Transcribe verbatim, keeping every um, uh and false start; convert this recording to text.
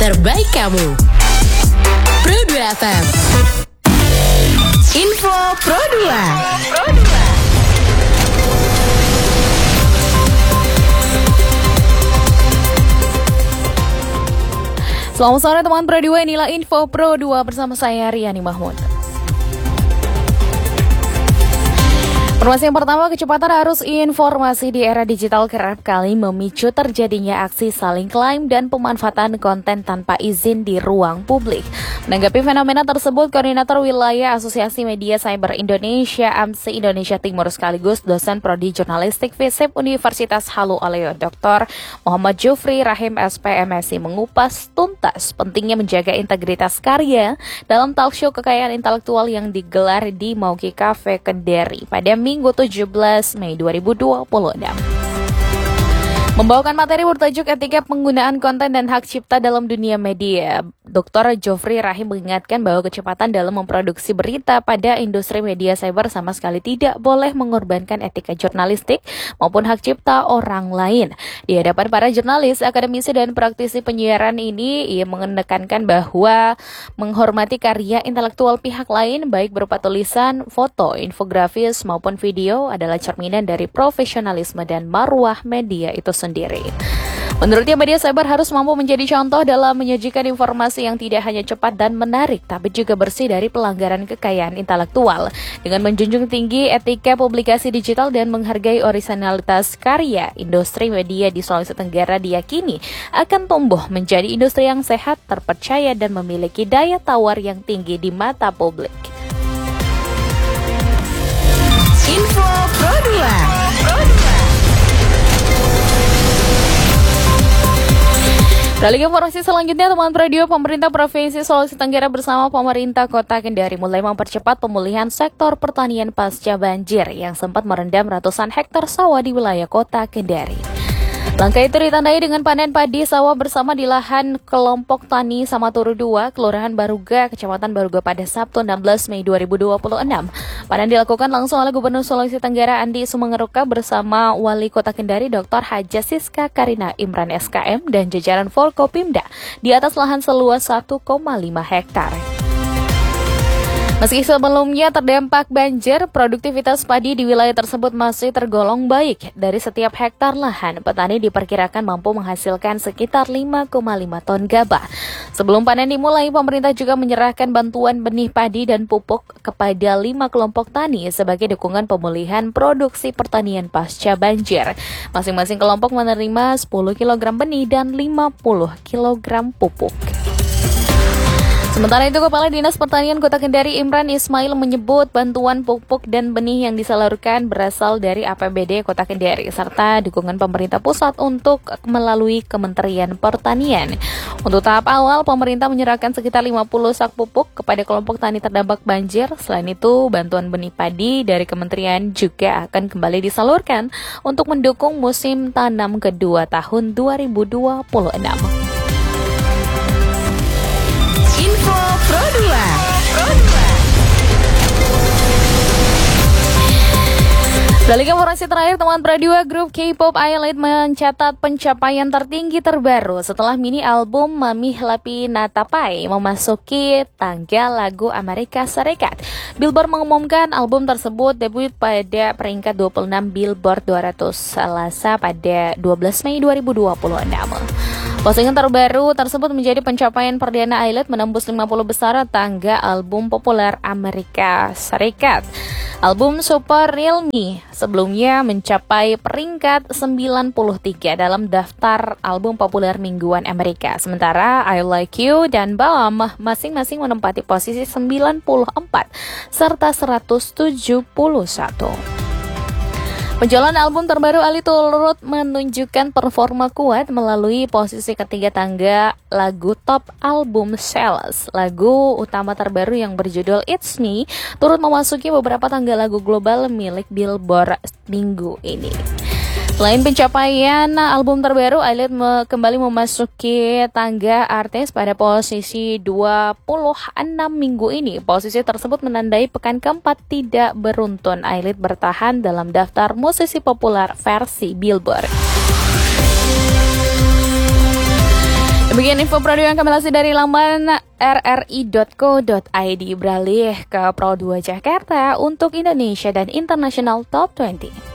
terbaik kamu. Pro dua F M. Info Pro dua. Pro dua. Selamat sore teman Pro dua, inilah Info Pro dua bersama saya Riani Mahmud. Informasi yang pertama, kecepatan arus informasi di era digital kerap kali memicu terjadinya aksi saling klaim dan pemanfaatan konten tanpa izin di ruang publik. Menanggapi fenomena tersebut, Koordinator Wilayah Asosiasi Media Cyber Indonesia A M S I Indonesia Timur sekaligus dosen Prodi Jurnalistik FISIP Universitas Halu Oleo Doktor Muhammad Jufri Rahim S P M S I mengupas tuntas pentingnya menjaga integritas karya dalam talkshow kekayaan intelektual yang digelar di Mauki Cafe Kendari pada Minggu tujuh belas Mei dua ribu dua puluh enam. Membawakan materi bertajuk etika penggunaan konten dan hak cipta dalam dunia media, Doktor Jofri Rahim mengingatkan bahwa kecepatan dalam memproduksi berita pada industri media cyber sama sekali tidak boleh mengorbankan etika jurnalistik maupun hak cipta orang lain. Di hadapan para jurnalis, akademisi dan praktisi penyiaran ini, ia menekankan bahwa menghormati karya intelektual pihak lain baik berupa tulisan, foto, infografis maupun video adalah cerminan dari profesionalisme dan marwah media itu sendiri. Menurutnya, media cyber harus mampu menjadi contoh dalam menyajikan informasi yang tidak hanya cepat dan menarik, tapi juga bersih dari pelanggaran kekayaan intelektual. Dengan menjunjung tinggi etika publikasi digital dan menghargai orisinalitas karya, industri media di Sulawesi Tenggara diyakini akan tumbuh menjadi industri yang sehat, terpercaya, dan memiliki daya tawar yang tinggi di mata publik. Info Pro dua. Beralih ke informasi selanjutnya, teman radio, pemerintah Provinsi Sulawesi Tenggara bersama pemerintah Kota Kendari mulai mempercepat pemulihan sektor pertanian pasca banjir yang sempat merendam ratusan hektar sawah di wilayah Kota Kendari. Langkah itu ditandai dengan panen padi sawah bersama di lahan kelompok tani Samaturu dua, Kelurahan Baruga, Kecamatan Baruga pada Sabtu enam belas Mei dua ribu dua puluh enam. Panen dilakukan langsung oleh Gubernur Sulawesi Tenggara Andi Sumengeruka bersama Wali Kota Kendari Doktor Haja Siska Karina Imran S K M dan jajaran Forkopimda di atas lahan seluas satu koma lima hektar. Meski sebelumnya terdampak banjir, produktivitas padi di wilayah tersebut masih tergolong baik. Dari setiap hektar lahan, petani diperkirakan mampu menghasilkan sekitar lima koma lima ton gabah. Sebelum panen dimulai, pemerintah juga menyerahkan bantuan benih padi dan pupuk kepada lima kelompok tani sebagai dukungan pemulihan produksi pertanian pasca banjir. Masing-masing kelompok menerima sepuluh kilogram benih dan lima puluh kilogram pupuk. Sementara itu, Kepala Dinas Pertanian Kota Kendari Imran Ismail menyebut bantuan pupuk dan benih yang disalurkan berasal dari A P B D Kota Kendari serta dukungan pemerintah pusat untuk melalui Kementerian Pertanian. Untuk tahap awal, pemerintah menyerahkan sekitar lima puluh sak pupuk kepada kelompok tani terdampak banjir. Selain itu, bantuan benih padi dari kementerian juga akan kembali disalurkan untuk mendukung musim tanam kedua tahun dua ribu dua puluh enam. Info Pro dua. Beralih ke informasi terakhir, teman Pro dua, grup K-pop I-Elite mencatat pencapaian tertinggi terbaru setelah mini album Mami Lapi Natapai memasuki tangga lagu Amerika Serikat. Billboard mengumumkan album tersebut debut pada peringkat dua puluh enam Billboard dua ratus Selasa pada dua belas Mei dua ribu dua puluh enam. Postingan terbaru tersebut menjadi pencapaian perdana I-Elite menembus lima puluh besar tangga album populer Amerika Serikat. Album Super Real Me sebelumnya mencapai peringkat sembilan puluh tiga dalam daftar album populer mingguan Amerika. Sementara I Like You dan Bomb masing-masing menempati posisi sembilan puluh empat serta seratus tujuh puluh satu. Penjualan album terbaru Ali turut menunjukkan performa kuat melalui posisi ketiga tangga lagu top album sales. Lagu utama terbaru yang berjudul It's Me turut memasuki beberapa tangga lagu global milik Billboard minggu ini. Selain pencapaian album terbaru, I-Elite me- kembali memasuki tangga artis pada posisi dua puluh enam minggu ini. Posisi tersebut menandai pekan keempat tidak beruntun I-Elite bertahan dalam daftar musisi populer versi Billboard. Demikian info Pro dua yang kami lansir dari laman r r i dot co dot i d. Beralih ke Pro dua Jakarta untuk Indonesia dan International Top dua puluh.